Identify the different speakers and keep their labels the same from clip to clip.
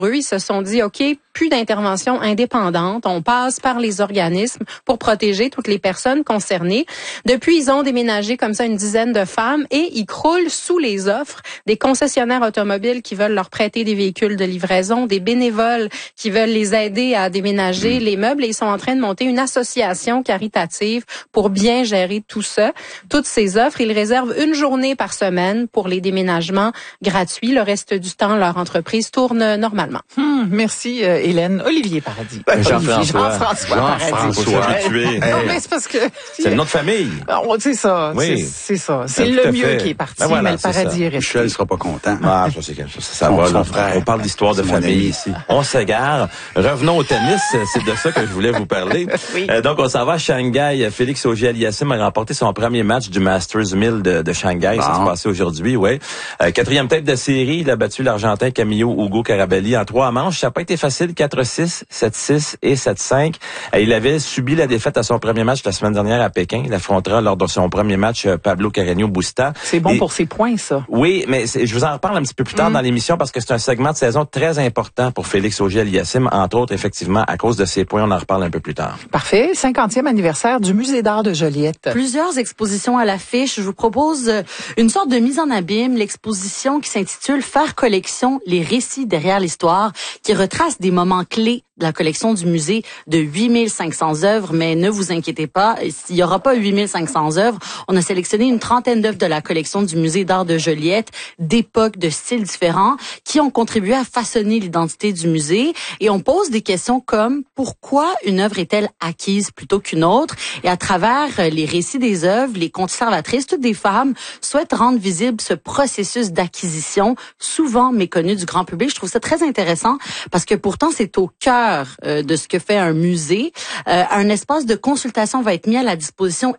Speaker 1: Ils se sont dit, OK, plus d'intervention indépendante. On passe par les organismes pour protéger toutes les personnes concernées. Depuis, ils ont déménagé comme ça une dizaine de femmes et ils croulent sous les offres des concessionnaires automobiles qui veulent leur prêter des véhicules de livraison, des bénévoles qui veulent les aider à déménager les meubles et ils sont en train de monter une association caritative pour bien gérer tout ça. Toutes ces offres, ils réservent une journée par semaine pour les déménagements gratuits. Le reste du temps, leur entreprise tourne normalement.
Speaker 2: Merci Hélène. Olivier Paradis.
Speaker 3: Jean-François
Speaker 2: Paradis. Non, mais c'est parce que
Speaker 3: c'est le nom de famille.
Speaker 2: C'est ça.
Speaker 3: Oui.
Speaker 2: C'est ça. C'est le mieux qui est parti, mais le Paradis est resté.
Speaker 4: Michel sera pas content.
Speaker 3: Ah, ça va.
Speaker 4: Son frère.
Speaker 3: On parle d'histoire de famille ici. On s'égare. Revenons au tennis. C'est de ça que je voulais vous parler.
Speaker 2: Oui.
Speaker 3: Donc, on s'en va à Shanghai. Félix Auger-Aliassime a remporté son premier match du Masters 1000 de Shanghai. Ça s'est passé aujourd'hui, ouais. Quatrième tête de série. Il a battu l'Argentin Camillo Hugo Carabelli en 3 manches. Ça n'a pas été facile. 4-6, 7-6 et 7-5. Il avait subi la défaite à son premier match la semaine dernière à Pékin. Il affrontera lors de son premier match Pablo Carreño Busta.
Speaker 2: C'est bon pour ses points, ça.
Speaker 3: Oui, mais je vous en reparle un petit peu plus tard dans l'émission parce que c'est un segment de saison très important pour Félix Auger-Aliassime, entre autres, effectivement, à cause de ses points. On en reparle un peu plus tard.
Speaker 2: Parfait. 50e anniversaire du Musée d'art de Joliette.
Speaker 5: Plusieurs expositions à l'affiche. Je vous propose une sorte de mise en abîme, l'exposition qui s'intitule Faire collection, les récits derrière l'histoire, qui retrace des moments clés de la collection du musée de 8500 œuvres, mais ne vous inquiétez pas, il n'y aura pas 8500 œuvres. On a sélectionné une trentaine d'œuvres de la collection du Musée d'art de Joliette, d'époques, de styles différents, qui ont contribué à façonner l'identité du musée. Et on pose des questions comme pourquoi une œuvre est-elle acquise plutôt qu'une autre? Et à travers les récits des œuvres, les conservatrices, toutes des femmes, souhaitent rendre visible ce processus d'acquisition, souvent méconnu du grand public. Je trouve ça très intéressant parce que pourtant c'est au cœur de ce que fait un musée. Un espace de consultation va être mis à la disposition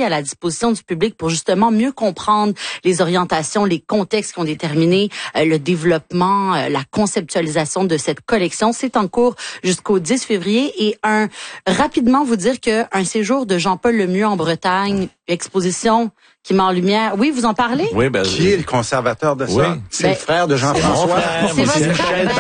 Speaker 5: du public pour justement mieux comprendre les orientations, les contextes qui ont déterminé le développement, la conceptualisation de cette collection. C'est en cours jusqu'au 10 février et rapidement vous dire qu'un séjour de Jean-Paul Lemieux en Bretagne, exposition qui met en lumière. Oui, vous en parlez?
Speaker 3: Oui,
Speaker 4: qui est le conservateur de ça?
Speaker 3: Oui.
Speaker 4: C'est le frère de Jean-François.
Speaker 5: C'est votre frère.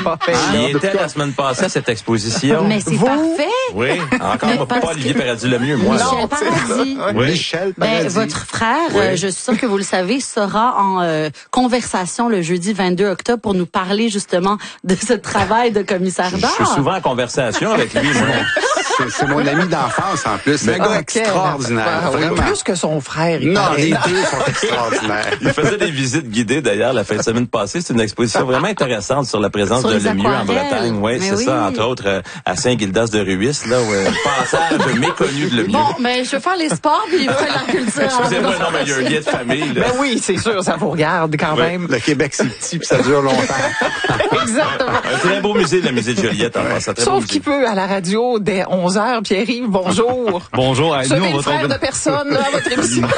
Speaker 3: Il était la semaine passée à cette exposition.
Speaker 5: Mais c'est parfait.
Speaker 3: Oui, encore pas Olivier Paradis Lemieux, moi.
Speaker 5: Michel Paradis.
Speaker 3: Oui.
Speaker 4: Michel Paradis.
Speaker 5: Votre frère, je suis sûre que vous le savez, sera en conversation le jeudi 22 octobre pour nous parler justement de ce travail de commissaire d'art.
Speaker 3: Je suis souvent en conversation avec lui.
Speaker 4: C'est mon ami d'enfance en plus. C'est un gars extraordinaire. Vraiment.
Speaker 2: Plus que son frère.
Speaker 4: Non, les deux sont extraordinaires.
Speaker 3: Il faisait des visites guidées d'ailleurs la fin de semaine passée. C'est une exposition vraiment intéressante sur la présence de Lemieux en Bretagne. Oui, c'est ça, entre autres à Saint-Gildas de Ruisse, là, passage méconnu de Lemieux.
Speaker 5: Bon, mais je veux faire les sports puis il fait la culture.
Speaker 3: Excusez-moi, non, mais il y a un lien de famille. Là.
Speaker 2: Ben oui, c'est sûr, ça vous regarde quand même.
Speaker 4: Le Québec, c'est petit puis ça dure longtemps.
Speaker 2: Exactement.
Speaker 3: Un très beau musée, le musée de Joliette.
Speaker 2: Sauf qu'il peut à la radio dès 11h. Pierre-Yves, bonjour.
Speaker 6: Bonjour.
Speaker 2: Vous savez le frère de personne là, à votre émission.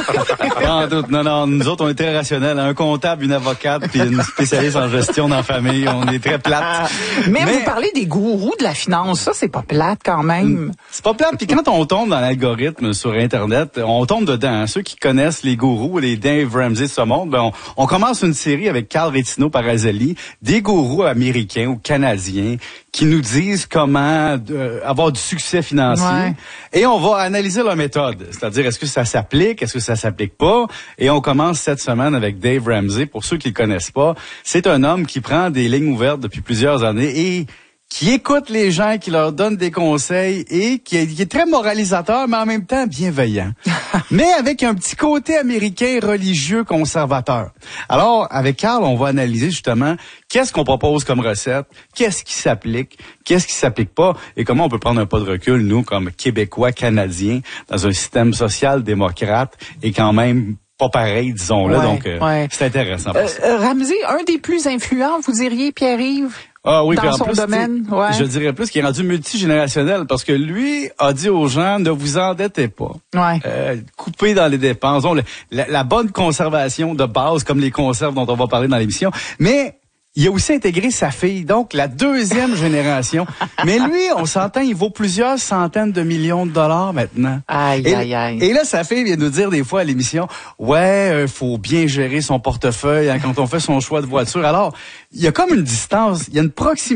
Speaker 6: Non, nous autres, on est très rationnels. Un comptable, une avocate, puis une spécialiste en gestion dans la famille. On est très plate.
Speaker 2: Mais vous parlez des gourous de la finance. Ça, c'est pas plate quand même.
Speaker 6: C'est pas plate. Puis quand on tombe dans l'algorithme sur Internet, on tombe dedans. Ceux qui connaissent les gourous, les Dave Ramsey de ce monde, on commence une série avec Carl Rettino Parazelli, des gourous américains ou canadiens qui nous disent comment avoir du succès financier. Ouais. Et on va analyser leur méthode. C'est-à-dire, est-ce que ça s'applique, est-ce que ça s'applique pas? Et on commence cette semaine avec Dave Ramsey. Pour ceux qui le connaissent pas, c'est un homme qui prend des lignes ouvertes depuis plusieurs années et qui écoute les gens, qui leur donne des conseils et qui est très moralisateur, mais en même temps bienveillant. Mais avec un petit côté américain religieux conservateur. Alors, avec Carl, on va analyser justement qu'est-ce qu'on propose comme recette, qu'est-ce qui s'applique pas, et comment on peut prendre un pas de recul, nous, comme Québécois, Canadiens, dans un système social-démocrate et quand même pas pareil, disons-le.
Speaker 2: Ouais,
Speaker 6: donc, c'est intéressant.
Speaker 2: Ramsey, un des plus influents, vous diriez, Pierre-Yves?
Speaker 6: Ah oui,
Speaker 2: dans
Speaker 6: en
Speaker 2: son
Speaker 6: plus,
Speaker 2: domaine, ouais.
Speaker 6: Je dirais plus qu'il est rendu multigénérationnel parce que lui a dit aux gens, ne vous endettez pas.
Speaker 2: Ouais.
Speaker 6: Coupez dans les dépenses. La bonne conservation de base, comme les conserves dont on va parler dans l'émission. Mais il a aussi intégré sa fille, donc la deuxième génération. Mais lui, on s'entend, il vaut plusieurs centaines de millions de dollars maintenant.
Speaker 2: Aïe.
Speaker 6: Et là, sa fille vient nous dire des fois à l'émission, faut bien gérer son portefeuille quand on fait son choix de voiture. Alors, il y a comme une distance, il y a une proximité